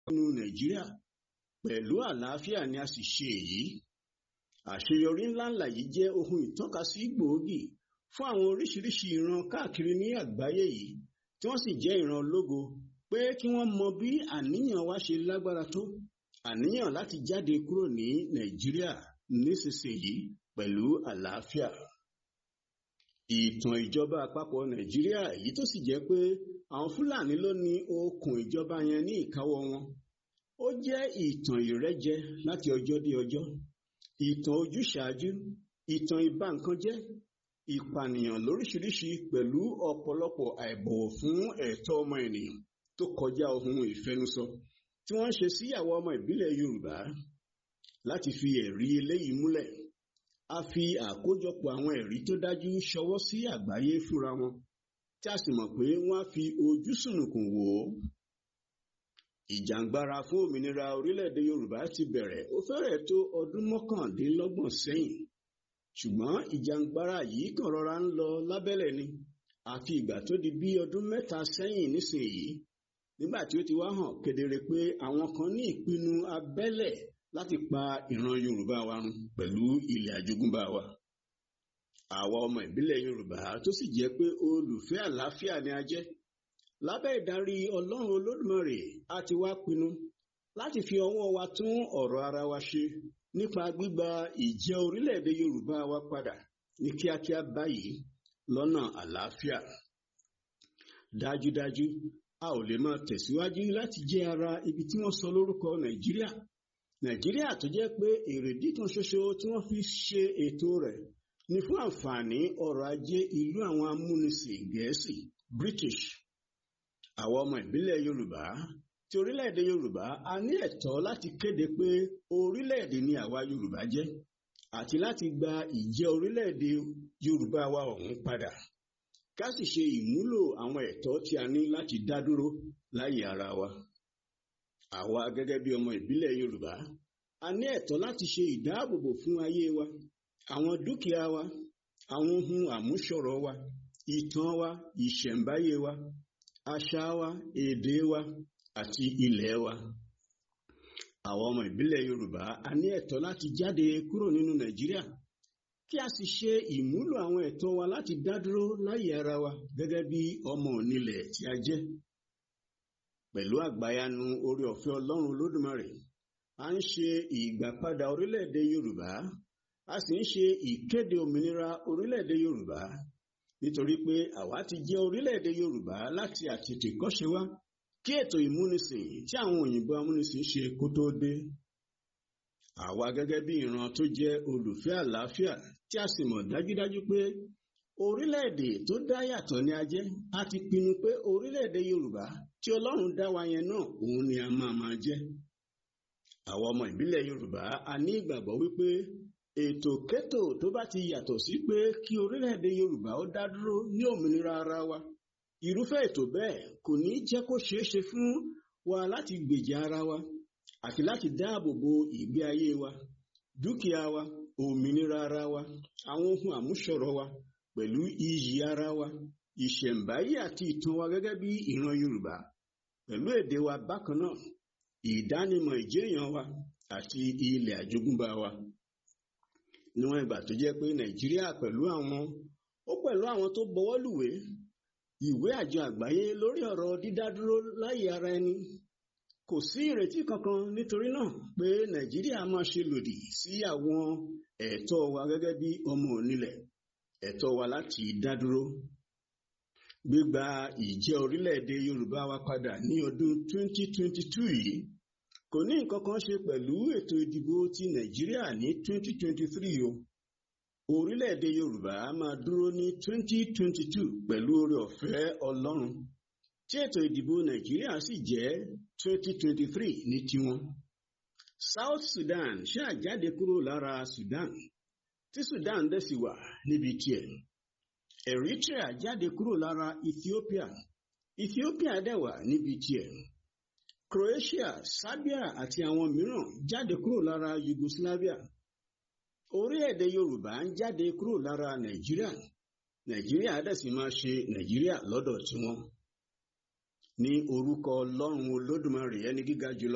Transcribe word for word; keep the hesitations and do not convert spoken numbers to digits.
nínú Nàìjíríà pẹ̀lú àlàáfíà ni a sì ṣe èyí. Àṣeyọrí ńláńlá yìí jẹ́ ohun ìtọ́kasí gbòógì fún àwọn oríṣiríṣi ìran káàkiri ní àgbáyé yìí tí wọ́n sì jẹ́ ìran ológo pé kí wọ́n mọ bí àníyàn wa ṣe lágbára tó, àníyàn láti jáde kúrò ní Nàìjíríà nísinsìnyí pẹ̀lú àlàáfíà. Ìtàn ìjọba àpapọ̀ Nàìjíríà èyí tó sì jẹ́ pé àwọn Fúlàní ló ní okùn ìjọba yẹn ní ìkáwọ́ wọn. Ó jẹ́ ìtàn ìrẹ́jẹ láti ọjọ́ dé ọjọ́, ìtàn ojúṣàájú, ìtàn ìbànkanjẹ́, ìpànìyàn lóríṣiríṣi pẹ̀lú ọ̀pọ̀lọpọ̀ àìbọ̀wọ̀ fún ẹ̀tọ́ ọmọ ènìyàn tó kọjá ohun ìfẹnusọ tí wọ́n ń ṣe sí àwọn ọmọ ìbílẹ̀ Yorùbá. Láti fi ẹ̀rí eléyìí múlẹ̀, a fi àkójọpọ̀ àwọn ẹ̀rí tó dájú ṣọwọ́ sí àgbáyé fúnra wọn, tí a sì mọ̀ pé wọ́n á fi ojú sùnùkùn wò ó. Ìjàǹgbara fún òmìnira orílẹ̀-èdè Yorùbá ti bẹ̀rẹ̀ ó fẹ́rẹ̀ tó ọdún mọ́kàndínlọ́gbọ̀n sẹ́yìn, ṣùgbọ́n ìjàǹgbara yìí kàn rọra ń lọ lábẹ́lẹ̀ ni àfi ìgbà tó di bí ọdún mẹ́ta sẹ́yìn nísìnyí, nígbà tí ó ti wá hàn kedere pé àwọn kan ní ìpinnu abẹ́lẹ̀ láti pa ìran Yorùbá wa run pẹ̀lú ilẹ̀ àjogúnbá wa. Àwa ọmọ ìbílẹ̀ Yorùbá tó sì jẹ́ pé olùfẹ́ àlàáfíà ni a jẹ́, lábẹ́ ìdarí Ọlọ́run Olódùmarè a ti wá pinnu láti fi ọwọ́ wa tún ọ̀rọ̀ ara wa ṣe nípa gbígba ìjẹ́ orílẹ̀-èdè Yorùbá wa padà ní kíákíá báyìí lọ́nà àlàáfíà. Dájúdájú, a ò lè máa tẹ̀síwájú láti jẹ́ ara ibi tí wọ́n sọ lórúkọ Nàìjíríà. Nàìjíríà tó jẹ́ pé èrèdí kan ṣoṣo tí wọ́n fi ṣe ètò rẹ̀ ni fún àǹfààní ọrọ̀ ajé ìlú àwọn amúnisìn Gẹ̀ẹ́sì, British. Àwọn ọmọ ìbílẹ̀ Yorùbá ti orílẹ̀-èdè Yorùbá a ní ẹ̀tọ́ láti kéde pé orílẹ̀-èdè ni àwa Yorùbá jẹ́ àti láti gba ìjẹ́ orílẹ̀-èdè Yorùbá wa ọ̀hún padà, ká sì ṣe ìmúlò àwọn ẹ̀tọ́ tí a ní láti dá dúró láyé ara wa. Àwa gẹ́gẹ́ bí ọmọ ìbílẹ̀ Yorùbá a ní ẹ̀tọ́ láti ṣe ìdáàbòbò fún ayé wa, àwọn dúkìá wa, àwọn ohun àmúṣọrọ̀ wa, ìtàn wa, ìṣẹ̀ǹbáyé wa, àṣà wa, èdè wa àti ilẹ̀ wa. Àwọn ọmọ ìbílẹ̀ Yorùbá a ní ẹ̀tọ́ láti jáde kúrò nínú Nàìjíríà kí a sì ṣe ìmúlò àwọn ẹ̀tọ́ wa láti dá dúró láyé ara wa gẹ́gẹ́ bí ọmọ onílẹ̀ tí a jẹ́. Pẹ̀lú àgbáyanu oore ọ̀fẹ́ Ọlọ́run Olódùmarè, a ń ṣe ìgbàpadà orílẹ̀-èdè Yorùbá, a sì ń ṣe ìkéde òmìnira orílẹ̀-èdè Yorùbá, nítorí pé àwa ti jẹ́ orílẹ̀-èdè Yorùbá láti àtètèkọ́ṣe wá kí ètò ìmúnisìn tí àwọn òyìnbó amúnisìn ṣe kó tó dé. Àwa gẹ́gẹ́ bí ìran tó jẹ́ olùfẹ́ àlàáfíà tí a sì mọ̀ dájúdájú pé orílẹ̀-èdè tó dá yàtọ̀ ni a jẹ́, a ti pinnu pé orílẹ̀-èdè Yorùbá tí Ọlọ́run dá wa yẹn náà òun ni a máa máa jẹ́. Àwọn ọmọ ìbílẹ̀ Yorùbá a ní ìgbàgbọ́ wípé ètò kétò tó bá ti yàtọ̀ sí pé kí orílẹ̀-èdè Yorùbá ó dá dúró ní òmìnira ara wa, irúfẹ́ ètò bẹ́ẹ̀ kò ní jẹ́ kó ṣeé ṣe fún wa láti gbèjà ara wa àti láti dáàbò bo ìgbé ayé wa, dúkìá wa, òmìnira ara wa, àwọn ohun àmúṣọrọ̀ wa pẹ̀lú iyì ara wa, ìṣẹ̀ǹbáyé àti ìtàn wa gẹ́gẹ́ bí ìran Yorùbá, pẹ̀lú èdè wa bákan náà, ìdánimọ̀ ìjéèyàn wa àti ilẹ̀ àjogúnbá wa. Níwọ̀n ìgbà tó jẹ́ pé Nàìjíríà pẹ̀lú àwọn ó pẹ̀lú àwọn tó bọwọ́lùwé ìwé àjọ àgbáyé lórí ọ̀rọ̀ dídádúró láyé ara ẹni, kò sí ìrètí kankan nítorí náà pé Nàìjíríà máa ṣe lòdì sí àwọn ẹ̀tọ́ wa gẹ́gẹ́ bí ọmọ onílẹ̀, ẹ̀tọ́ wa láti dádúró. Gbígba ìjẹ́ orílẹ̀-èdè Yorùbá wa padà ní ọdún twenty twenty-two yìí kò ní nǹkan kan ṣe pẹ̀lú ètò ìdìbò ti Nàìjíríà ní twenty twenty-three o. Orílẹ̀-èdè Yorùbá máa dúró ní twenty twenty-two pẹ̀lú oore ọ̀fẹ́ Ọlọ́run, tí ètò ìdìbò Nàìjíríà sì jẹ́ twenty twenty-three ní tiwọn. South Sudan ṣáà jáde kúrò lára Sudan, tí Sudan dẹ̀ sì wà níbi tiẹ̀. Eritrea jáde kúrò lára Ethiopia, Ethiopia dẹ̀ wà níbi tiẹ̀. Croatia, Serbia àti àwọn mìíràn jáde kúrò lára Yugoslavia. Orílẹ̀-èdè Yorùbá ń jáde kúrò lára Nàìjíríà, Nàìjíríà dẹ̀ sì máa ṣe Nàìjíríà lọ́dọ̀ tiwọn. Ní orúkọ Ọlọ́run Olódùmarè ẹni gíga jùlọ.